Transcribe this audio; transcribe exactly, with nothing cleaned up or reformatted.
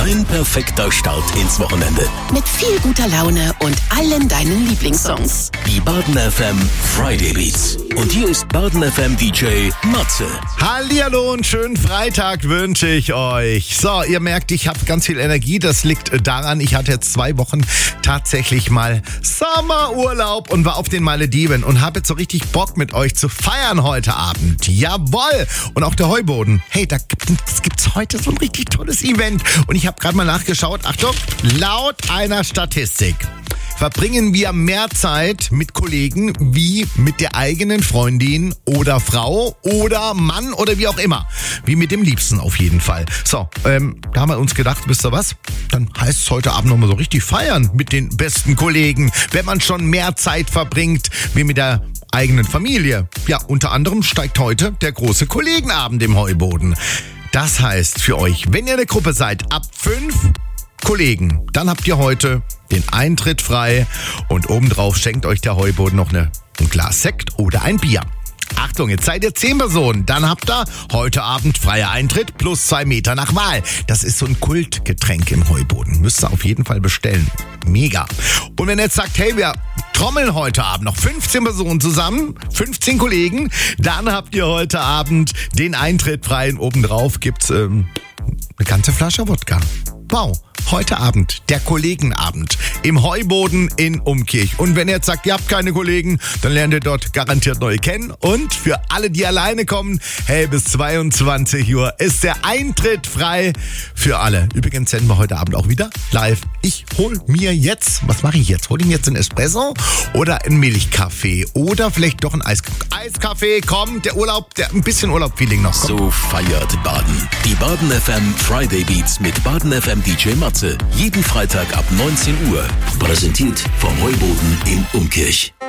Dein perfekter Start ins Wochenende. Mit viel guter Laune und allen deinen Lieblingssongs. Die Baden F M Friday Beats. Und hier ist Baden F M D J Matze. Hallihallo und schönen Freitag wünsche ich euch. So, ihr merkt, ich habe ganz viel Energie. Das liegt daran, ich hatte jetzt zwei Wochen tatsächlich mal Sommerurlaub und war auf den Malediven und habe jetzt so richtig Bock mit euch zu feiern heute Abend. Jawohl! Und auch der Heuboden. Hey, da gibt's, gibt's heute so ein richtig tolles Event. Und ich habe gerade mal nachgeschaut. Achtung, laut einer Statistik verbringen wir mehr Zeit mit Kollegen wie mit der eigenen Freundin oder Frau oder Mann oder wie auch immer. Wie mit dem Liebsten auf jeden Fall. So, ähm, da haben wir uns gedacht, wisst ihr was? Dann heißt es heute Abend nochmal so richtig feiern mit den besten Kollegen, wenn man schon mehr Zeit verbringt wie mit der eigenen Familie. Ja, unter anderem steigt heute der große Kollegenabend im Heuboden. Das heißt für euch, wenn ihr eine Gruppe seid, ab fünf Kollegen, dann habt ihr heute den Eintritt frei und obendrauf schenkt euch der Heuboden noch eine, ein Glas Sekt oder ein Bier. Achtung, jetzt seid ihr zehn Personen, dann habt ihr heute Abend freier Eintritt plus zwei Meter nach Wahl. Das ist so ein Kultgetränk im Heuboden, müsst ihr auf jeden Fall bestellen. Mega. Und wenn ihr jetzt sagt, hey, wir trommeln heute Abend noch fünfzehn Personen zusammen, fünfzehn Kollegen, dann habt ihr heute Abend den Eintritt frei und obendrauf gibt's ähm, eine ganze Flasche Wodka. Wow, heute Abend, der Kollegenabend im Heuboden in Umkirch. Und wenn ihr jetzt sagt, ihr habt keine Kollegen, dann lernt ihr dort garantiert neue kennen. Und für alle, die alleine kommen, hey, bis zweiundzwanzig Uhr ist der Eintritt frei für alle. Übrigens senden wir heute Abend auch wieder live. Ich hol mir jetzt, was mache ich jetzt? Hol ich mir jetzt einen Espresso oder einen Milchkaffee oder vielleicht doch einen Eis Eiskaffee? Komm, der Urlaub, der ein bisschen Urlaub-Feeling noch. Komm. So feiert Baden. Die Baden F M Friday Beats mit Baden F M D J Matze. Jeden Freitag ab neunzehn Uhr. Präsentiert vom Heuboden in Umkirch.